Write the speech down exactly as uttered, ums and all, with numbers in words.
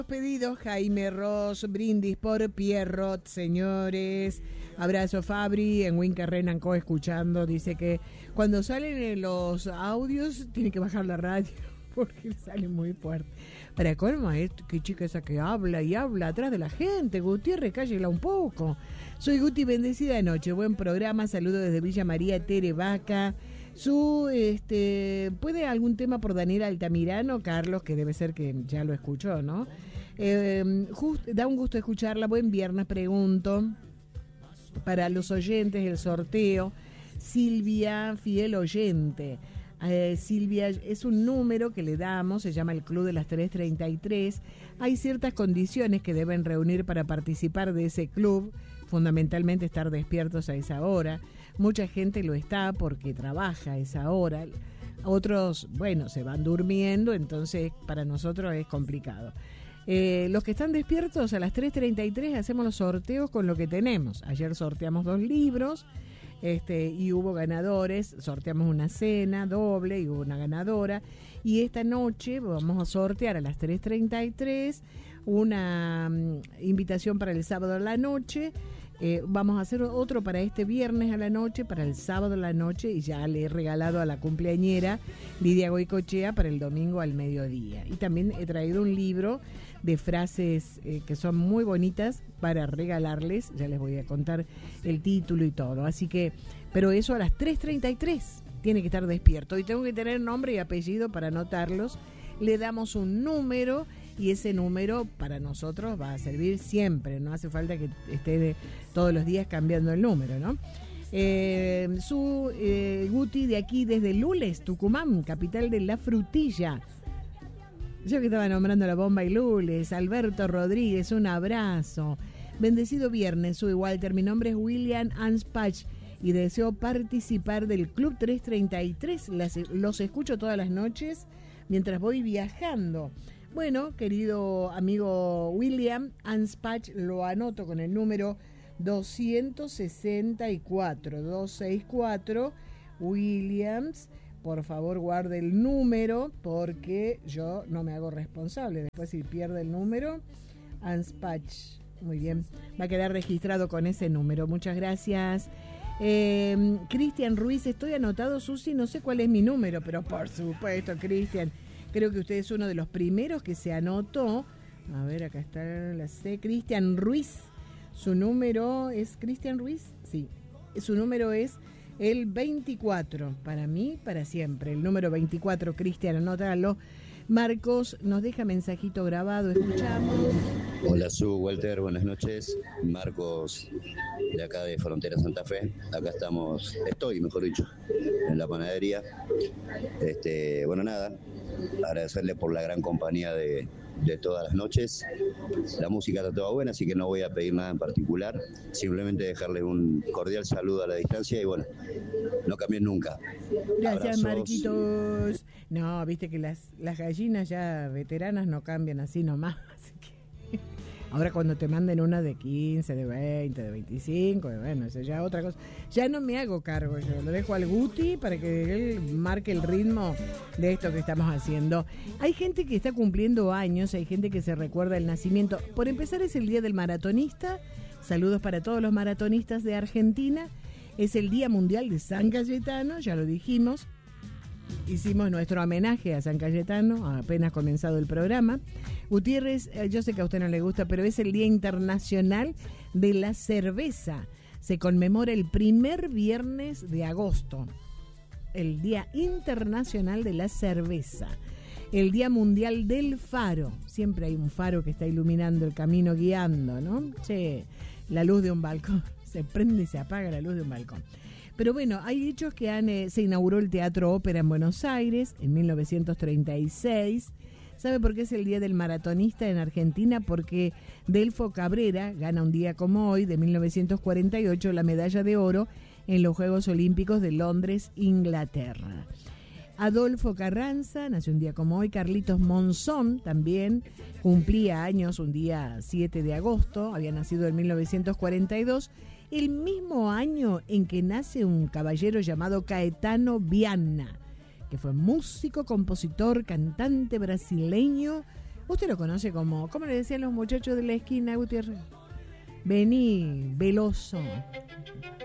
Pedidos, Jaime Ross, brindis por Pierrot, señores. Abrazo Fabri, en Winca Renan Co escuchando, dice que cuando salen los audios tiene que bajar la radio porque sale muy fuerte. Para colmo, es que chica esa que habla y habla atrás de la gente. Gutiérrez, cállela un poco. Soy Guti, bendecida de noche, buen programa, saludo desde Villa María, Tere Vaca. Su, este, ¿puede algún tema por Daniel Altamirano? Carlos, que debe ser que ya lo escuchó, ¿no? Eh, just, da un gusto escucharla. Buen viernes, pregunto. Para los oyentes, el sorteo. Silvia, fiel oyente. Eh, Silvia, es un número que le damos, se llama el Club de las tres treinta y tres. Hay ciertas condiciones que deben reunir para participar de ese club, fundamentalmente estar despiertos a esa hora. Mucha gente lo está porque trabaja a esa hora. Otros, bueno, se van durmiendo, entonces para nosotros es complicado. Eh, los que están despiertos a las tres treinta y tres hacemos los sorteos con lo que tenemos. Ayer sorteamos dos libros este, y hubo ganadores, sorteamos una cena doble y hubo una ganadora. Y esta noche vamos a sortear a las tres treinta y tres una um, invitación para el sábado a la noche. Eh, vamos a hacer otro para este viernes a la noche, para el sábado a la noche, y ya le he regalado a la cumpleañera Lidia Goicochea para el domingo al mediodía. Y también he traído un libro de frases eh, que son muy bonitas para regalarles, ya les voy a contar el título y todo. Así que, pero eso a las tres treinta y tres tiene que estar despierto y tengo que tener nombre y apellido para anotarlos. Le damos un número y ese número para nosotros va a servir siempre, no hace falta que esté de, todos los días cambiando el número, ¿no? Eh, su eh, Guti de aquí desde Lules, Tucumán, capital de la frutilla. Yo que estaba nombrando la bomba y Lules. Alberto Rodríguez, un abrazo. Bendecido viernes, soy Walter, mi nombre es William Anspach y deseo participar del Club tres treinta y tres. Las, los escucho todas las noches mientras voy viajando. Bueno, querido amigo William Anspach, lo anoto con el número doscientos sesenta y cuatro, doscientos sesenta y cuatro, Williams. Por favor, guarde el número porque yo no me hago responsable. Después, si pierde el número, Anspach, muy bien, va a quedar registrado con ese número. Muchas gracias. Eh, Cristian Ruiz, estoy anotado, Susi, no sé cuál es mi número, pero por supuesto, Cristian. Creo que usted es uno de los primeros que se anotó. A ver, acá está la C. Cristian Ruiz. Su número es... ¿Cristian Ruiz? Sí. Su número es el veinticuatro. Para mí, para siempre. El número veinticuatro, Cristian, anótalo. Marcos nos deja mensajito grabado. Escuchamos. Hola, Su, Walter, buenas noches. Marcos, de acá de Frontera Santa Fe. Acá estamos, estoy, mejor dicho, en la panadería. Este, bueno, nada, agradecerle por la gran compañía de, de todas las noches. La música está toda buena, así que no voy a pedir nada en particular. Simplemente dejarles un cordial saludo a la distancia y bueno, no cambien nunca. Gracias, Abrazos. Marquitos. No, viste que las, las gallinas ya veteranas no cambian así nomás. Así que ahora cuando te manden una de quince, de veinte, de veinticinco, bueno, eso ya es otra cosa. Ya no me hago cargo, yo lo dejo al Guti para que él marque el ritmo de esto que estamos haciendo. Hay gente que está cumpliendo años, hay gente que se recuerda el nacimiento. Por empezar, es el Día del Maratonista. Saludos para todos los maratonistas de Argentina. Es el Día Mundial de San Cayetano, ya lo dijimos. Hicimos nuestro homenaje a San Cayetano, apenas comenzado el programa. Gutiérrez, yo sé que a usted no le gusta, pero es el Día Internacional de la Cerveza. Se conmemora el primer viernes de agosto. El Día Internacional de la Cerveza. El Día Mundial del Faro. Siempre hay un faro que está iluminando el camino, guiando, ¿no? Che, la luz de un balcón. Se prende y se apaga la luz de un balcón. Pero bueno, hay hechos que han, eh, se inauguró el Teatro Ópera en Buenos Aires en mil novecientos treinta y seis. ¿Sabe por qué es el Día del Maratonista en Argentina? Porque Delfo Cabrera gana un día como hoy, de mil novecientos cuarenta y ocho, la medalla de oro en los Juegos Olímpicos de Londres, Inglaterra. Adolfo Carranza nació un día como hoy. Carlitos Monzón también cumplía años un día siete de agosto, había nacido en mil novecientos cuarenta y dos, el mismo año en que nace un caballero llamado Caetano Viana, que fue músico, compositor, cantante brasileño, Usted lo conoce como, ¿cómo le decían los muchachos de la esquina, Gutiérrez? Vení, veloso.